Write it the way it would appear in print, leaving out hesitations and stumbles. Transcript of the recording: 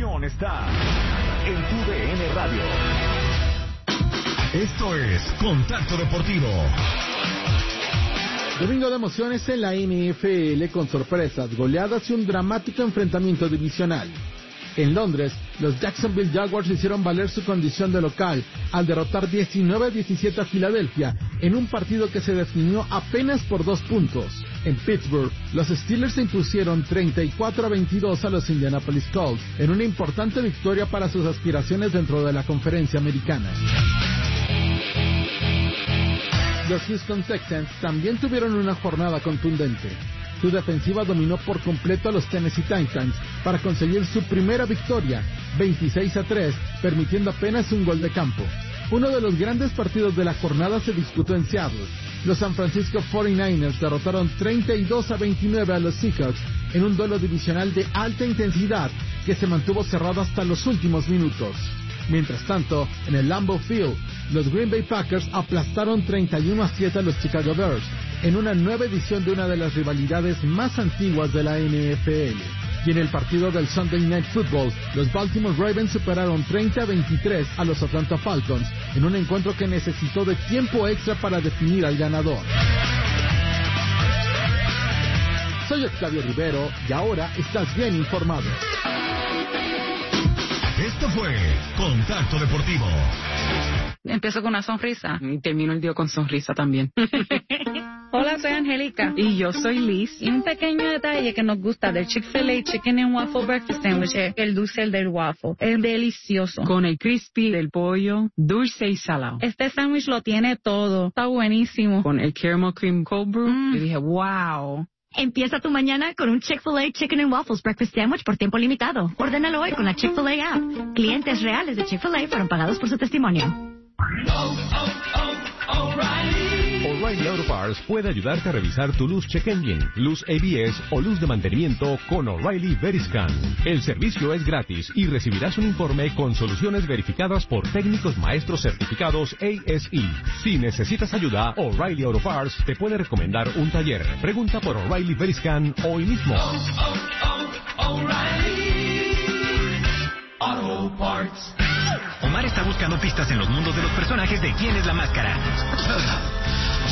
diversión está en TUDN Radio. Esto es Contacto Deportivo. Domingo de emociones en la NFL con sorpresas, goleadas y un dramático enfrentamiento divisional. En Londres, los Jacksonville Jaguars hicieron valer su condición de local al derrotar 19-17 a Filadelfia en un partido que se definió apenas por 2 puntos. En Pittsburgh, los Steelers se impusieron 34-22 a los Indianapolis Colts en una importante victoria para sus aspiraciones dentro de la conferencia americana. Los Houston Texans también tuvieron una jornada contundente. Su defensiva dominó por completo a los Tennessee Titans para conseguir su primera victoria, 26-3, permitiendo apenas un gol de campo. Uno de los grandes partidos de la jornada se disputó en Seattle. Los San Francisco 49ers derrotaron 32-29 a los Seahawks en un duelo divisional de alta intensidad que se mantuvo cerrado hasta los últimos minutos. Mientras tanto, en el Lambeau Field, los Green Bay Packers aplastaron 31-7 a los Chicago Bears en una nueva edición de una de las rivalidades más antiguas de la NFL. Y en el partido del Sunday Night Football, los Baltimore Ravens superaron 30-23 a los Atlanta Falcons en un encuentro que necesitó de tiempo extra para definir al ganador. Soy Octavio Rivero y ahora estás bien informado. Esto fue Contacto Deportivo. Empiezo con una sonrisa y termino el día con sonrisa también. Hola, soy Angélica. Y yo soy Liz. Y un pequeño detalle que nos gusta del Chick-fil-A Chicken and Waffle Breakfast Sandwich es el dulce del waffle. Es delicioso. Con el crispy del pollo, dulce y salado. Este sándwich lo tiene todo. Está buenísimo. Con el caramel cream cold brew, yo dije, wow. Empieza tu mañana con un Chick-fil-A Chicken and Waffles Breakfast Sandwich por tiempo limitado. Ordénalo hoy con la Chick-fil-A app. Clientes reales de Chick-fil-A fueron pagados por su testimonio. O'Reilly Auto Parts puede ayudarte a revisar tu luz check engine, luz ABS o luz de mantenimiento con O'Reilly Veriscan. El servicio es gratis y recibirás un informe con soluciones verificadas por técnicos maestros certificados ASE. Si necesitas ayuda, O'Reilly Auto Parts te puede recomendar un taller. Pregunta por O'Reilly Veriscan hoy mismo. O'Reilly Auto Parts. Omar está buscando pistas en los mundos de los personajes de ¿Quién es la máscara?